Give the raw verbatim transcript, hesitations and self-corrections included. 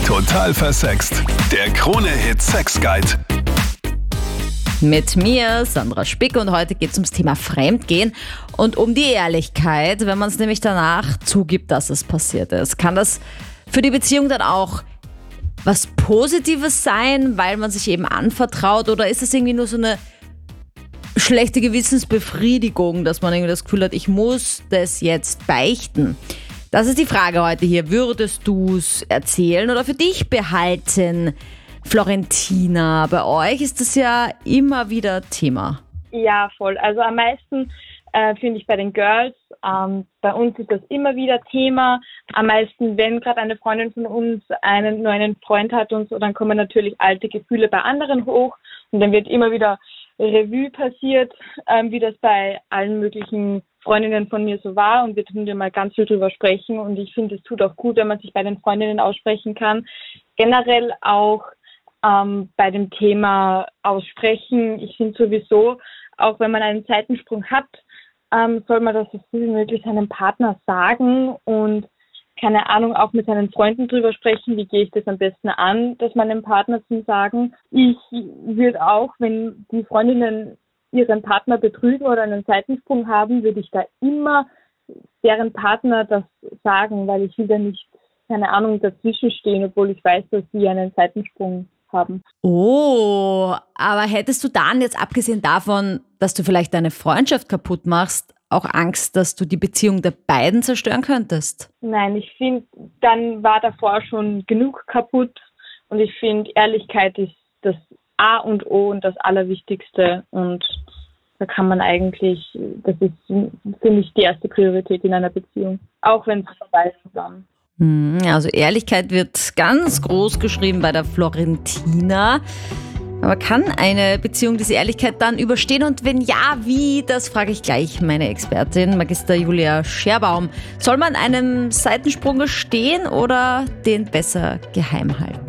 Total versext. Der Krone-Hit Sex Guide. Mit mir, Sandra Spick, und heute geht es ums Thema Fremdgehen und um die Ehrlichkeit, wenn man es nämlich danach zugibt, dass es passiert ist. Kann das für die Beziehung dann auch was Positives sein, weil man sich eben anvertraut, oder ist es irgendwie nur so eine schlechte Gewissensbefriedigung, dass man irgendwie das Gefühl hat, ich muss das jetzt beichten? Das ist die Frage heute hier. Würdest du es erzählen oder für dich behalten? Florentina, bei euch ist das ja immer wieder Thema. Ja, voll. Also am meisten äh, finde ich bei den Girls. Ähm, bei uns ist das immer wieder Thema. Am meisten, wenn gerade eine Freundin von uns einen nur einen Freund hat und so, dann kommen natürlich alte Gefühle bei anderen hoch. Und dann wird immer wieder Revue passiert, ähm, wie das bei allen möglichen Freundinnen von mir so war. Und wir tun dir mal ganz viel drüber sprechen. Und ich finde, es tut auch gut, wenn man sich bei den Freundinnen aussprechen kann. Generell auch Ähm, bei dem Thema Aussprechen. Ich finde sowieso, auch wenn man einen Seitensprung hat, ähm, soll man das so früh wie möglich seinem Partner sagen und, keine Ahnung, auch mit seinen Freunden drüber sprechen, wie gehe ich das am besten an, das meinem Partner zu sagen. Ich würde auch, wenn die Freundinnen ihren Partner betrügen oder einen Seitensprung haben, würde ich da immer deren Partner das sagen, weil ich will da nicht, keine Ahnung, dazwischen stehen, obwohl ich weiß, dass sie einen Seitensprung haben. Oh, aber hättest du dann jetzt, abgesehen davon, dass du vielleicht deine Freundschaft kaputt machst, auch Angst, dass du die Beziehung der beiden zerstören könntest? Nein, ich finde, dann war davor schon genug kaputt und ich finde, Ehrlichkeit ist das A und O und das Allerwichtigste und da kann man eigentlich, das ist für mich die erste Priorität in einer Beziehung, auch wenn es vorbei ist dann. Also Ehrlichkeit wird ganz groß geschrieben bei der Florentina. Aber kann eine Beziehung diese Ehrlichkeit dann überstehen? Und wenn ja, wie? Das frage ich gleich meine Expertin, Magister Julia Scherbaum. Soll man einem Seitensprung gestehen oder den besser geheim halten?